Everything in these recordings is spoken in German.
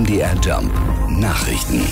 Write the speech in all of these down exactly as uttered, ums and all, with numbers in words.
M D R Jump Nachrichten.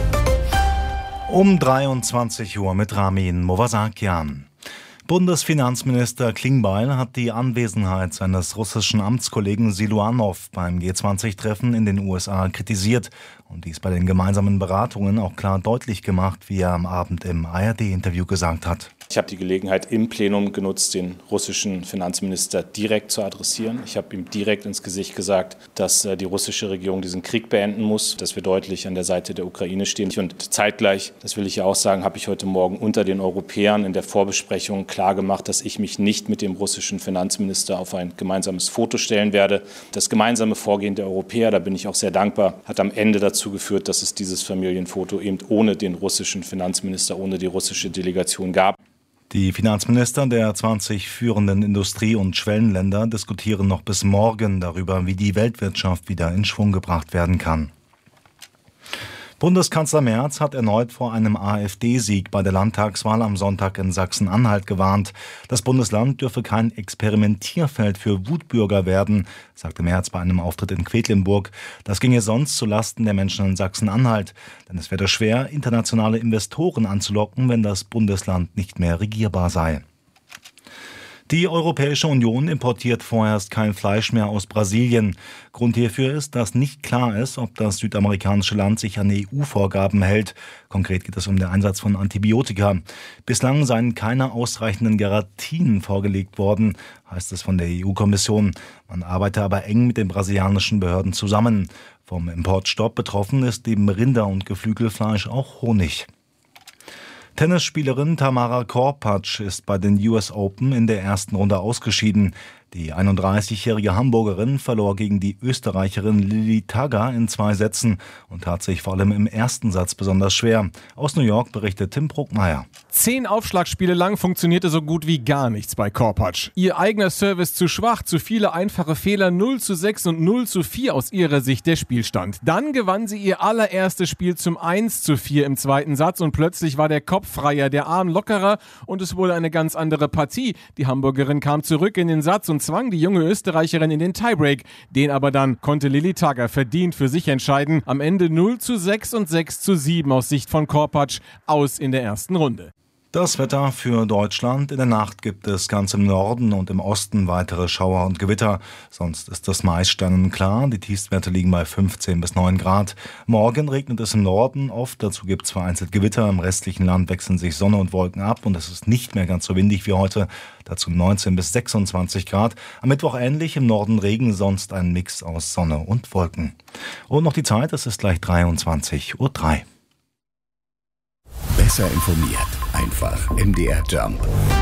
Um dreiundzwanzig Uhr mit Ramin Movasakian. Bundesfinanzminister Klingbeil hat die Anwesenheit seines russischen Amtskollegen Siluanow beim G zwanzig Treffen in den U S A kritisiert und dies bei den gemeinsamen Beratungen auch klar deutlich gemacht, wie er am Abend im A R D-Interview gesagt hat. Ich habe die Gelegenheit im Plenum genutzt, den russischen Finanzminister direkt zu adressieren. Ich habe ihm direkt ins Gesicht gesagt, dass die russische Regierung diesen Krieg beenden muss, dass wir deutlich an der Seite der Ukraine stehen. Und zeitgleich, das will ich ja auch sagen, habe ich heute Morgen unter den Europäern in der Vorbesprechung klar gemacht, dass ich mich nicht mit dem russischen Finanzminister auf ein gemeinsames Foto stellen werde. Das gemeinsame Vorgehen der Europäer, da bin ich auch sehr dankbar, hat am Ende dazu geführt, dass es dieses Familienfoto eben ohne den russischen Finanzminister, ohne die russische Delegation gab. Die Finanzminister der zwanzig führenden Industrie- und Schwellenländer diskutieren noch bis morgen darüber, wie die Weltwirtschaft wieder in Schwung gebracht werden kann. Bundeskanzler Merz hat erneut vor einem AfD-Sieg bei der Landtagswahl am Sonntag in Sachsen-Anhalt gewarnt. Das Bundesland dürfe kein Experimentierfeld für Wutbürger werden, sagte Merz bei einem Auftritt in Quedlinburg. Das ginge sonst zulasten der Menschen in Sachsen-Anhalt. Denn es werde schwer, internationale Investoren anzulocken, wenn das Bundesland nicht mehr regierbar sei. Die Europäische Union importiert vorerst kein Fleisch mehr aus Brasilien. Grund hierfür ist, dass nicht klar ist, ob das südamerikanische Land sich an E U-Vorgaben hält. Konkret geht es um den Einsatz von Antibiotika. Bislang seien keine ausreichenden Garantien vorgelegt worden, heißt es von der E U-Kommission. Man arbeite aber eng mit den brasilianischen Behörden zusammen. Vom Importstopp betroffen ist neben Rinder- und Geflügelfleisch auch Honig. Tennisspielerin Tamara Korpatsch ist bei den U S Open in der ersten Runde ausgeschieden. Die einunddreißigjährige Hamburgerin verlor gegen die Österreicherin Lili Tagger in zwei Sätzen und tat sich vor allem im ersten Satz besonders schwer. Aus New York berichtet Tim Bruckmeier. Zehn Aufschlagspiele lang funktionierte so gut wie gar nichts bei Korpatsch. Ihr eigener Service zu schwach, zu viele einfache Fehler, null zu sechs und null zu vier aus ihrer Sicht der Spielstand. Dann gewann sie ihr allererstes Spiel zum eins zu vier im zweiten Satz und plötzlich war der Kopf freier, der Arm lockerer und es wurde eine ganz andere Partie. Die Hamburgerin kam zurück in den Satz und zwang die junge Österreicherin in den Tiebreak. Den aber dann konnte Lili Tagger verdient für sich entscheiden. Am Ende null zu sechs und sechs zu sieben aus Sicht von Korpatsch aus in der ersten Runde. Das Wetter für Deutschland. In der Nacht gibt es ganz im Norden und im Osten weitere Schauer und Gewitter. Sonst ist das meist sternenklar. Die Tiefstwerte liegen bei fünfzehn bis neun Grad. Morgen regnet es im Norden oft. Dazu gibt es vereinzelt Gewitter. Im restlichen Land wechseln sich Sonne und Wolken ab und es ist nicht mehr ganz so windig wie heute. Dazu neunzehn bis sechsundzwanzig Grad. Am Mittwoch ähnlich, im Norden Regen, sonst ein Mix aus Sonne und Wolken. Und noch die Zeit, es ist gleich dreiundzwanzig Uhr drei. Besser informiert. Einfach M D R Jump.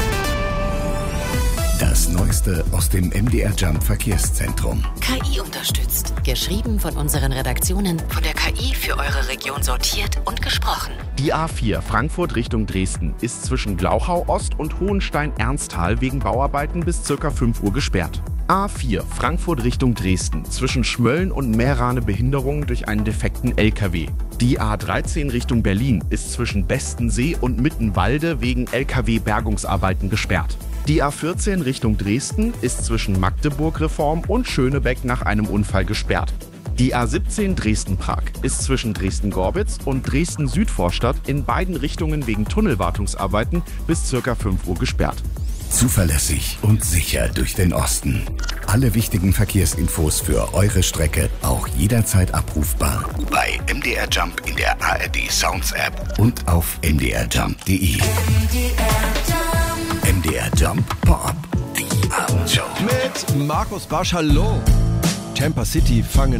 Das Neueste aus dem M D R Jump Verkehrszentrum. K I unterstützt. Geschrieben von unseren Redaktionen, von der K I für eure Region sortiert und gesprochen. Die A vier Frankfurt Richtung Dresden ist zwischen Glauchau Ost und Hohenstein-Ernsthal wegen Bauarbeiten bis ca. fünf Uhr gesperrt. A vier Frankfurt Richtung Dresden zwischen Schmölln und Mehrrahne Behinderung durch einen defekten L K W. Die A dreizehn Richtung Berlin ist zwischen Bestensee und Mittenwalde wegen L K W-Bergungsarbeiten gesperrt. Die A vierzehn Richtung Dresden ist zwischen Magdeburg-Reform und Schönebeck nach einem Unfall gesperrt. Die A siebzehn Dresden-Prag ist zwischen Dresden-Gorbitz und Dresden-Südvorstadt in beiden Richtungen wegen Tunnelwartungsarbeiten bis ca. fünf Uhr gesperrt. Zuverlässig und sicher durch den Osten. Alle wichtigen Verkehrsinfos für eure Strecke auch jederzeit abrufbar bei M D R Jump in der A R D Sounds App und auf m d r jump punkt d e. M D R Jump Pop, die Abendshow. Mit Markus Barsch, hallo. Tampa City fangen